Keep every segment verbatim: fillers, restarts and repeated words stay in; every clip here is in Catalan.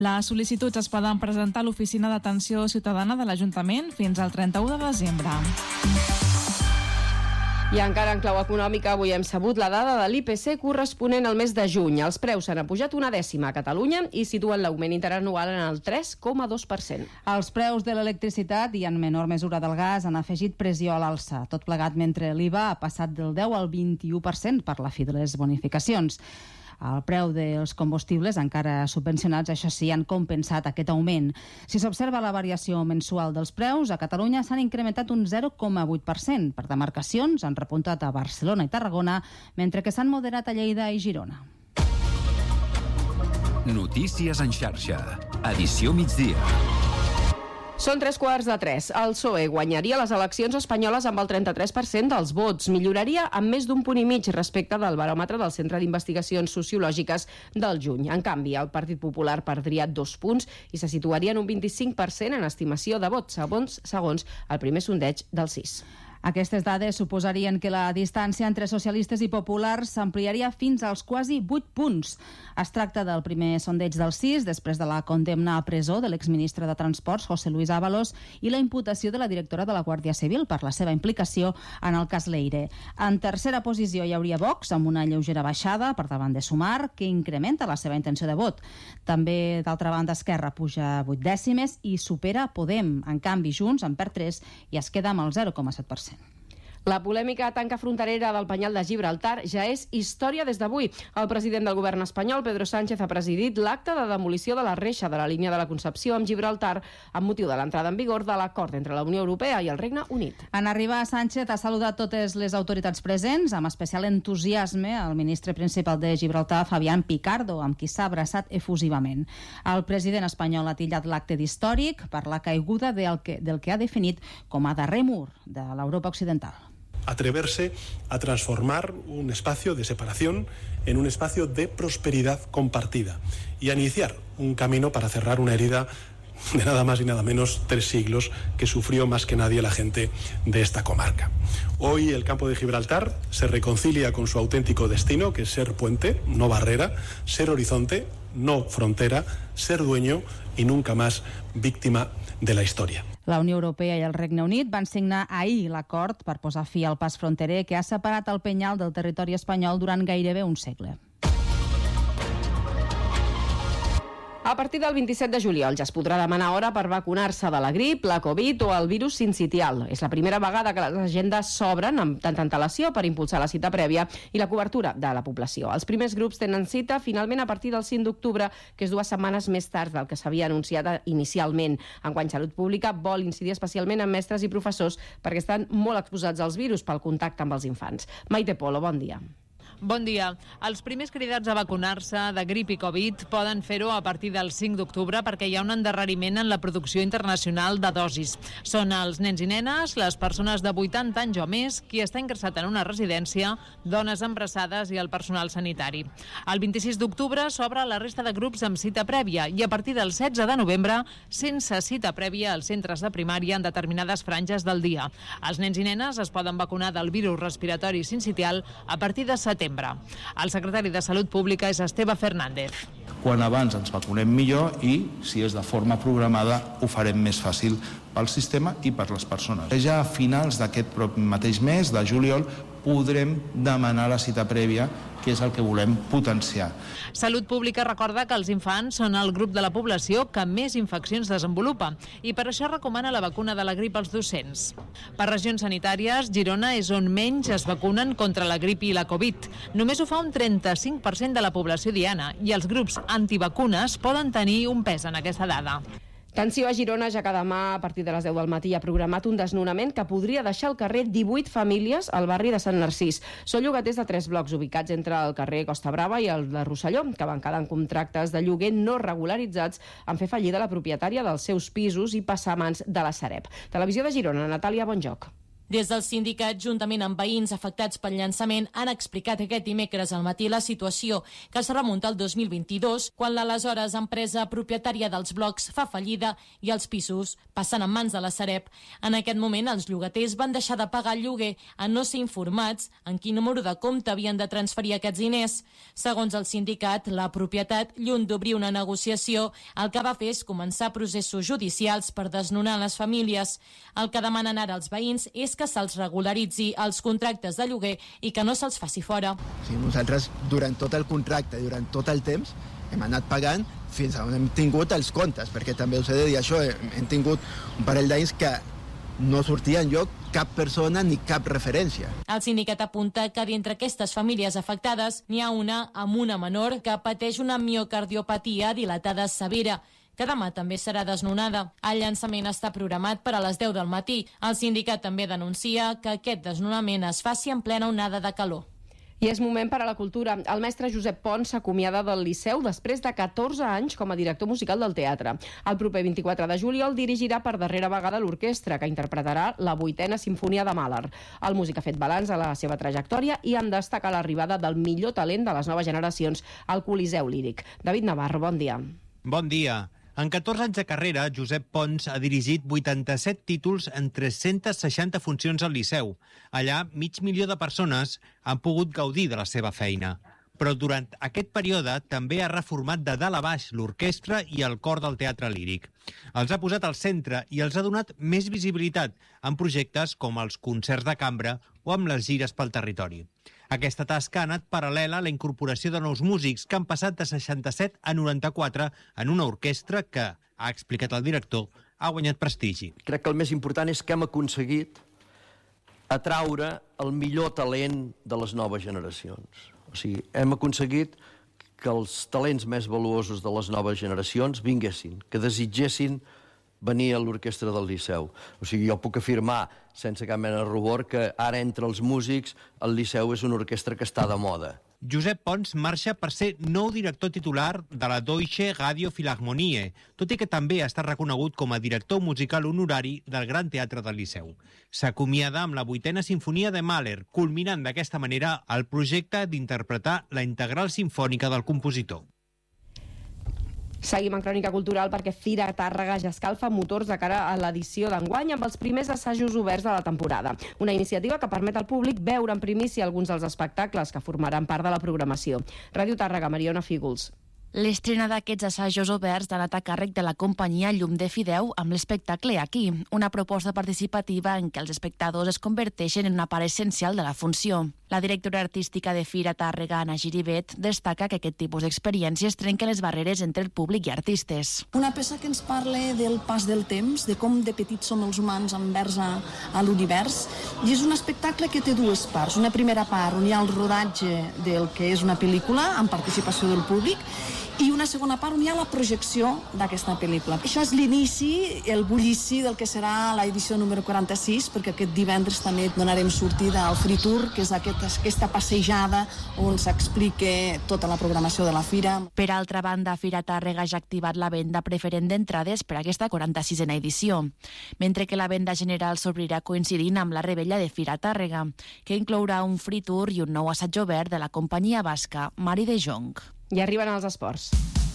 Les sol·licituds es poden presentar a l'Oficina d'Atenció Ciutadana de l'Ajuntament fins al trenta-u de desembre. I encara en clau econòmica, avui hem sabut la dada de l'I P C corresponent al mes de juny. Els preus s'han apujat una dècima a Catalunya i situen l'augment interanual en el tres coma dos per cent. Els preus de l'electricitat i en menor mesura del gas han afegit pressió a l'alça, tot plegat mentre l'I V A ha passat del deu al vint-i-u per cent per la fi de les bonificacions. El preu dels combustibles, encara subvencionats, això sí, han compensat aquest augment. Si s'observa la variació mensual dels preus, a Catalunya s'han incrementat un zero coma vuit per cent. Per demarcacions, han repuntat a Barcelona i Tarragona, mentre que s'han moderat a Lleida i Girona. Notícies en xarxa. Edició migdia. Són tres quarts de tres. El P S O E guanyaria les eleccions espanyoles amb el trenta-tres per cent dels vots. Milloraria amb més d'un punt i mig respecte del baròmetre del Centre d'Investigacions Sociològiques del juny. En canvi, el Partit Popular perdria dos punts i se situaria en un vint-i-cinc per cent en estimació de vots, segons, segons el primer sondeig del C I S. Aquestes dades suposarien que la distància entre socialistes i populars s'ampliaria fins als quasi vuit punts. Es tracta del primer sondeig del C I S després de la condemna a presó de l'exministre de Transports, José Luis Ábalos, i la imputació de la directora de la Guàrdia Civil per la seva implicació en el cas Leire. En tercera posició hi hauria Vox, amb una lleugera baixada per davant de Sumar, que incrementa la seva intenció de vot. També, d'altra banda, Esquerra puja vuit dècimes i supera Podem. En canvi, Junts en perd tres i es queda amb el zero coma set per cent. La polèmica tanca fronterera del Penyal de Gibraltar ja és història des d'avui. El president del govern espanyol, Pedro Sánchez, ha presidit l'acte de demolició de la reixa de la línia de la Concepció amb Gibraltar amb motiu de l'entrada en vigor de l'acord entre la Unió Europea i el Regne Unit. En arribar, Sánchez ha saludat totes les autoritats presents, amb especial entusiasme el ministre principal de Gibraltar, Fabián Picardo, amb qui s'ha abraçat efusivament. El president espanyol ha tillat l'acte d'històric per la caiguda del que, del que ha definit com a darrer mur de l'Europa occidental. Atreverse a transformar un espacio de separación en un espacio de prosperidad compartida y a iniciar un camino para cerrar una herida de nada más y nada menos tres siglos que sufrió más que nadie la gente de esta comarca. Hoy el campo de Gibraltar se reconcilia con su auténtico destino, que es ser puente, no barrera, ser horizonte, no frontera, ser dueño y nunca más víctima de la historia. La Unió Europea i el Regne Unit van signar ahir l'acord per posar fi al pas fronterer que ha separat el Penyal del territori espanyol durant gairebé un segle. A partir del vint-i-set de juliol ja es podrà demanar hora per vacunar-se de la grip, la Covid o el virus sincitial. És la primera vegada que les agendes s'obren amb tanta antelació per impulsar la cita prèvia i la cobertura de la població. Els primers grups tenen cita finalment a partir del cinc d'octubre, que és dues setmanes més tard del que s'havia anunciat inicialment. Enguany, Salut Pública vol incidir especialment en mestres i professors perquè estan molt exposats als virus pel contacte amb els infants. Maite Polo, bon dia. Bon dia. Els primers cridats a vacunar-se de grip i Covid poden fer-ho a partir del cinc d'octubre perquè hi ha un endarreriment en la producció internacional de dosis. Són els nens i nenes, les persones de vuitanta anys o més, qui està ingressat en una residència, dones embarassades i el personal sanitari. El vint-i-sis d'octubre s'obre la resta de grups amb cita prèvia i a partir del setze de novembre sense cita prèvia als centres de primària en determinades franges del dia. Els nens i nenes es poden vacunar del virus respiratori sincitial a partir de setembre. El secretari de Salut Pública és Esteve Fernández. Quan abans ens vacunem millor i, si és de forma programada, ho farem més fàcil pel sistema i per les persones. Ja a finals d'aquest mateix mes, de juliol, podrem demanar la cita prèvia, que és el que volem potenciar. Salut Pública recorda que els infants són el grup de la població que més infeccions desenvolupa i per això recomana la vacuna de la grip als docents. Per regions sanitàries, Girona és on menys es vacunen contra la grip i la Covid. Només ho fa un trenta-cinc per cent de la població diana i els grups antivacunes poden tenir un pes en aquesta dada. Tensió a Girona, ja que demà, a partir de les deu del matí, ha programat un desnonament que podria deixar al carrer divuit famílies al barri de Sant Narcís. Són llogaters de tres blocs ubicats entre el carrer Costa Brava i el de Rosselló, que van quedar en contractes de lloguer no regularitzats en fer fallida la propietària dels seus pisos i passar a mans de la Sareb. Televisió de Girona, Natàlia Bonjoc. Des del sindicat, juntament amb veïns afectats pel llançament, han explicat aquest dimecres al matí la situació, que es remunta al dos mil vint-i-dos, quan l'aleshores empresa propietària dels blocs fa fallida i els pisos passen en mans de la Sareb. En aquest moment, els llogaters van deixar de pagar el lloguer en no ser informats en quin número de compte havien de transferir aquests diners. Segons el sindicat, la propietat, lluny d'obrir una negociació, el que va fer és començar processos judicials per desnonar les famílies. El que demanen ara els veïns és que se'ls regularitzi els contractes de lloguer i que no se'ls faci fora. Sí, nosaltres, durant tot el contracte, durant tot el temps, hem anat pagant fins on hem tingut els comptes, perquè també us he de dir això, hem tingut un parell d'anys que no sortia enlloc cap persona ni cap referència. El sindicat apunta que d'entre aquestes famílies afectades n'hi ha una amb una menor que pateix una miocardiopatia dilatada severa, que demà també serà desnonada. El llançament està programat per a les deu del matí. El sindicat també denuncia que aquest desnonament es faci en plena onada de calor. I és moment per a la cultura. El mestre Josep Pons s'acomiada del Liceu després de catorze anys com a director musical del teatre. El proper vint-i-quatre de juliol dirigirà per darrera vegada l'orquestra, que interpretarà la vuitena sinfonia de Mahler. El músic ha fet balanç a la seva trajectòria i en destaca l'arribada del millor talent de les noves generacions al Coliseu Líric. David Navarro, bon dia. Bon dia. En catorze anys de carrera, Josep Pons ha dirigit vuitanta-set títols en tres-centes seixanta funcions al Liceu. Allà, mig milió de persones han pogut gaudir de la seva feina. Però durant aquest període també ha reformat de dalt a baix l'orquestra i el cor del teatre líric. Els ha posat al centre i els ha donat més visibilitat en projectes com els concerts de cambra o amb les gires pel territori. Aquesta tasca ha anat paral·lela a la incorporació de nous músics que han passat de seixanta-set a noranta-quatre en una orquestra que, ha explicat el director, ha guanyat prestigi. Crec que el més important és que hem aconseguit atraure el millor talent de les noves generacions. O sigui, hem aconseguit que els talents més valuosos de les noves generacions vinguessin, que desitgessin venir a l'orquestra del Liceu. O sigui, jo puc afirmar, sense cap mena de rubor, que ara entre els músics el Liceu és una orquestra que està de moda. Josep Pons marxa per ser nou director titular de la Deutsche Radio Philharmonie, tot i que també ha estat reconegut com a director musical honorari del Gran Teatre del Liceu. S'acomiada amb la vuitena sinfonia de Mahler, culminant d'aquesta manera el projecte d'interpretar la integral simfònica del compositor. Seguim en Crònica Cultural perquè Fira Tàrrega ja escalfa motors de cara a l'edició d'enguany amb els primers assajos oberts de la temporada. Una iniciativa que permet al públic veure en primícia alguns dels espectacles que formaran part de la programació. Ràdio Tàrrega, Mariona Fígols. L'estrena d'aquests assajos oberts ha anat a càrrec de la companyia Llum de Fideu amb l'espectacle Aquí, una proposta participativa en què els espectadors es converteixen en una part essencial de la funció. La directora artística de Fira Tàrrega, Anna Giribet, destaca que aquest tipus d'experiències trenquen les barreres entre el públic i artistes. Una peça que ens parla del pas del temps, de com de petits som els humans envers a, a l'univers, i és un espectacle que té dues parts. Una primera part on hi ha el rodatge del que és una pel·lícula amb participació del públic, i una segona part on hi ha la projecció d'aquesta pel·lícula. Això és l'inici, el bullici del que serà l'edició número quaranta-sis, perquè aquest divendres també donarem sortida al Free Tour, que és aquest, aquesta passejada on s'explica tota la programació de la fira. Per altra banda, Fira Tàrrega ja ha activat la venda preferent d'entrades per a aquesta quaranta-sisena edició, mentre que la venda general s'obrirà coincidint amb la rebella de Fira Tàrrega, que inclourà un Free Tour i un nou assaig obert de la companyia basca Mari de Jong. I arriben els esports.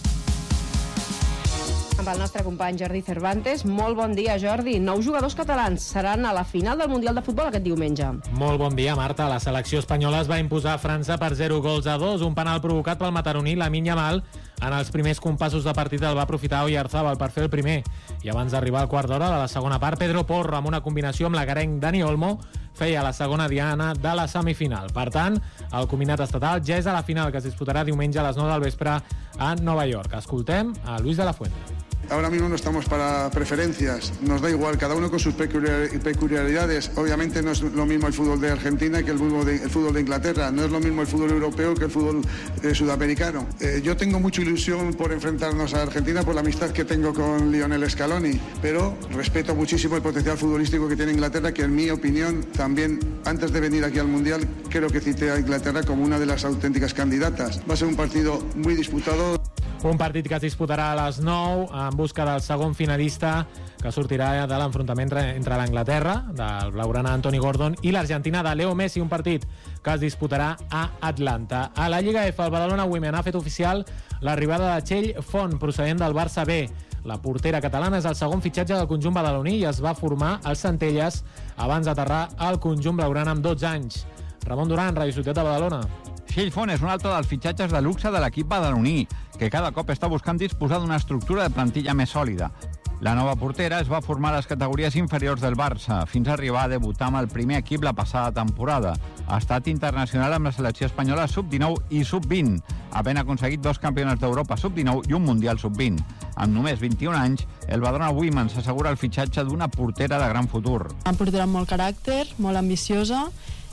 Amb el nostre company Jordi Cervantes. Molt bon dia, Jordi. Nou jugadors catalans seran a la final del Mundial de Futbol aquest diumenge. Molt bon dia, Marta. La selecció espanyola es va imposar a França per zero gols a dos. Un penal provocat pel mataroní Lamine Yamal. En els primers compassos de partit el va aprofitar Oyarzabal per fer el primer. I abans d'arribar al quart d'hora de la segona part, Pedro Porro, amb una combinació amb l'agarenc Dani Olmo, feia la segona diana de la semifinal. Per tant, el combinat estatal ja és a la final, que es disputarà diumenge a les nou del vespre a Nova York. Escoltem a Luis de la Fuente. Ahora mismo no estamos para preferencias, nos da igual, cada uno con sus peculiaridades. Obviamente no es lo mismo el fútbol de Argentina que el fútbol de, el fútbol de Inglaterra, no es lo mismo el fútbol europeo que el fútbol eh, sudamericano. Eh, yo tengo mucha ilusión por enfrentarnos a Argentina por la amistad que tengo con Lionel Scaloni, pero respeto muchísimo el potencial futbolístico que tiene Inglaterra, que en mi opinión también, antes de venir aquí al Mundial, creo que cité a Inglaterra como una de las auténticas candidatas. Va a ser un partido muy disputado. Un partit que es disputarà a les nou en busca del segon finalista que sortirà de l'enfrontament entre l'Anglaterra, del blaugrana Anthony Gordon, i l'Argentina de Leo Messi, un partit que es disputarà a Atlanta. A la Lliga F, el Badalona Women ha fet oficial l'arribada de Txell Font, procedent del Barça B. La portera catalana és el segon fitxatge del conjunt badaloní i es va formar al Centelles abans d'aterrar al conjunt blaugrana amb dotze anys. Ramon Duran, Ràdio Ciutat de Badalona. Txell Font és un altre dels fitxatges de luxe de l'equip badaloní, que cada cop està buscant disposar d'una estructura de plantilla més sòlida. La nova portera es va formar a les categories inferiors del Barça, fins a arribar a debutar amb el primer equip la passada temporada. Ha estat internacional amb la selecció espanyola sub dinou i sub vint, havent aconseguit dos campionats d'Europa sub dinou i un Mundial sub vint. Amb només vint-i-un anys, el Badalona Women s'assegura el fitxatge d'una portera de gran futur. Una portera amb molt caràcter, molt ambiciosa,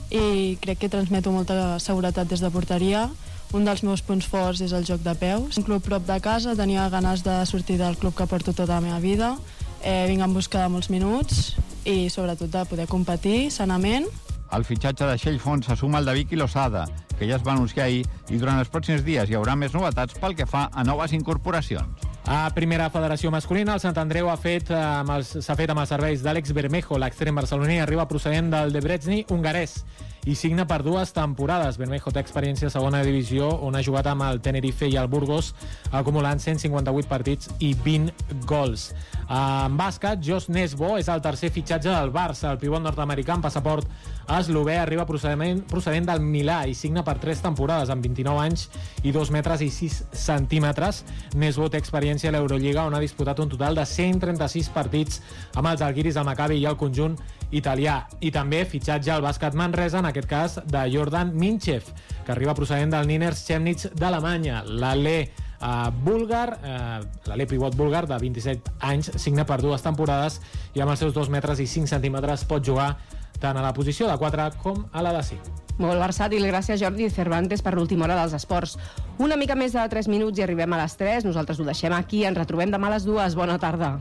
i crec que transmeto molta seguretat des de porteria. Un dels meus punts forts és el joc de peus. Un club prop de casa, tenia ganes de sortir del club que porto tota la meva vida. Eh, vinc en busca de molts minuts i sobretot de poder competir sanament. El fitxatge de Txell Font se suma al de Vicky Losada, que ja es va anunciar ahir, i durant els pròxims dies hi haurà més novetats pel que fa a noves incorporacions. A primera federació masculina, el Sant Andreu ha fet, amb els, s'ha fet amb els serveis d'Àlex Bermejo, l'extrem barceloní, arriba procedent del Debreceni hongarès i signa per dues temporades. Bermejo té experiència a segona divisió, on ha jugat amb el Tenerife i el Burgos, acumulant cent cinquanta-vuit partits i vint gols. En bàsquet, Josh Nesbo és el tercer fitxatge del Barça. El pivot nord-americà amb passaport eslové arriba procedent, procedent del Milà i signa per tres temporades amb vint-i-nou anys i dos metres i sis centímetres. Nesbo té experiència a l'Eurolliga, on ha disputat un total de cent trenta-sis partits amb els Algiris, el Maccabi i el conjunt italià. I també fitxatge al bàsquet Manresa, en aquest cas de Jordan Minchev, que arriba procedent del Niners Chemnitz d'Alemanya. L'alè Uh, búlgar, uh, l'alè pivot búlgar de vint-i-set anys, signa per dues temporades i amb els seus dos metres i cinc centímetres pot jugar tant a la posició de quatre com a la de cinc. Molt versàtil, gràcies Jordi Cervantes per l'última hora dels esports. Una mica més de tres minuts i arribem a les tres, nosaltres ho deixem aquí, ens retrobem demà a les dues, bona tarda.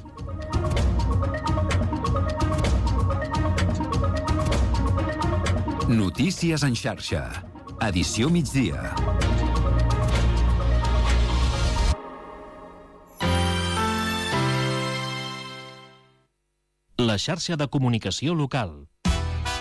Notícies en xarxa, edició migdia. La xarxa de comunicació local.